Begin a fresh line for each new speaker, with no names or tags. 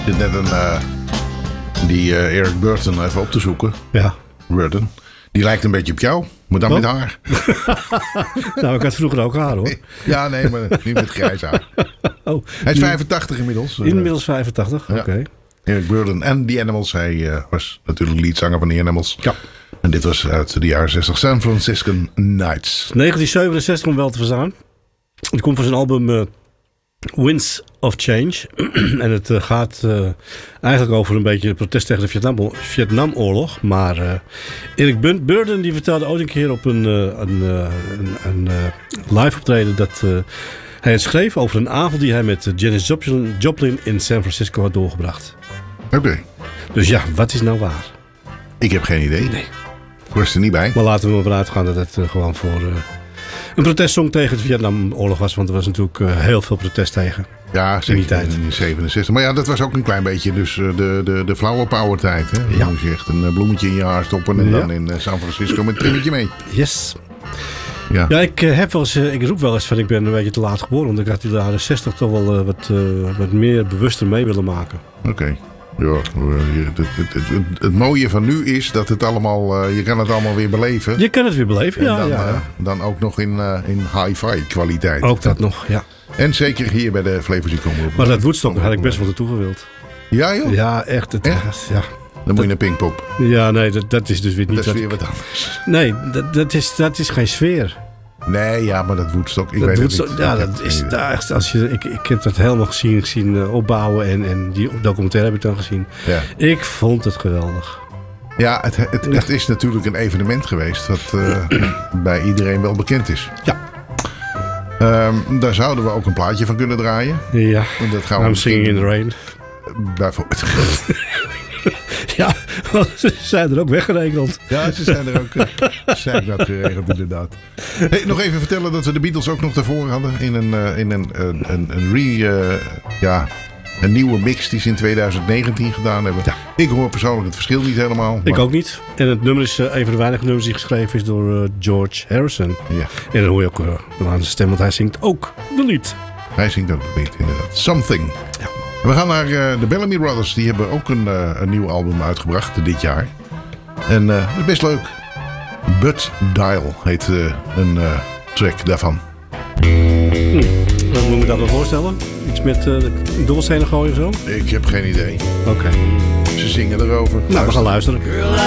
zit net die Eric Burton even op te zoeken.
Ja.
Burton. Die lijkt een beetje op jou, maar dan met haar.
Nou, ik had vroeger ook haar, hoor.
Ja, nee, maar niet met grijs haar.
Oh,
Hij is 85 inmiddels.
Inmiddels 85,
ja.
oké.
Eric Burton en The Animals. Hij was natuurlijk leadzanger van The Animals.
Ja.
En dit was uit de jaren 60. San Francisco Nights.
1967 om wel te verstaan. Het komt van zijn album Winds of Change. En het gaat eigenlijk over een beetje protest tegen de Vietnamoorlog. Maar Eric Burton die vertelde ooit een keer op een live optreden dat hij het schreef over een avond die hij met Janis Joplin in San Francisco had doorgebracht.
Oké.
Dus ja, wat is nou waar?
Ik heb geen idee.
Nee.
Ik was er niet bij.
Maar laten we ervan uitgaan dat het gewoon voor een protestsong tegen de Vietnamoorlog was. Want er was natuurlijk heel veel protest tegen.
Ja, zeker
in die tijd.
In 67. Maar ja, dat was ook een klein beetje dus de flower power tijd. Hè?
Ja.
Dan moest je echt een bloemetje in je haar stoppen. En dan in San Francisco met een trimmetje mee.
Yes.
Ja,
Ja, ik roep wel eens van ik ben een beetje te laat geboren. Want ik had in de jaren 60 toch wel wat meer bewuster mee willen maken.
oké. Ja, het mooie van nu is dat het allemaal, je kan het allemaal weer beleven.
Je kan het weer beleven,
En
ja.
dan ook nog in hi-fi kwaliteit.
Ook dat nog, ja.
En zeker hier bij de Flevo Ziek Omroep.
Maar dat Woodstock had ik best wel naartoe gewild.
Ja joh?
Ja, echt. Ja.
Dan moet je naar Pinkpop.
Ja, nee, dat is dus weer niet...
Dat is weer wat anders.
Nee, dat is geen sfeer.
Nee, ja, maar dat Woodstock, ik
Dat
weet het
Woodstock,
niet.
ja,
Ik heb
dat is
geen idee.
echt, ik heb dat helemaal gezien opbouwen en die documentaire heb ik dan gezien.
Ja.
Ik vond het geweldig.
Ja, het is natuurlijk een evenement geweest wat bij iedereen wel bekend is.
Ja.
Daar zouden we ook een plaatje van kunnen draaien.
Ja,
En dat gaan we
I'm Singing in the Rain.
bijvoorbeeld.
Ja, ze zijn er ook weggerekend.
Ja, ze zijn er ook zeiknat geregeld inderdaad. Hey, nog even vertellen dat we de Beatles ook nog daarvoor hadden in een nieuwe mix die ze in 2019 gedaan hebben.
Ja.
Ik hoor persoonlijk het verschil niet helemaal.
Ik
maar-
ook niet. En het nummer is een van de weinige nummers die geschreven is door George Harrison.
Ja,
En dan hoor je ook aan zijn stem, want hij zingt ook de lied.
hij zingt ook niet inderdaad. Something.
Ja.
We gaan naar de Bellamy Brothers. Die hebben ook een nieuw album uitgebracht dit jaar. En dat is best leuk. Bud Dial heet een track daarvan.
Wat moet ik me dat wel voorstellen? Iets met dobbelstenen gooien of zo?
Ik heb geen idee.
Oké.
Ze zingen erover.
Nou, we gaan luisteren.
Girl,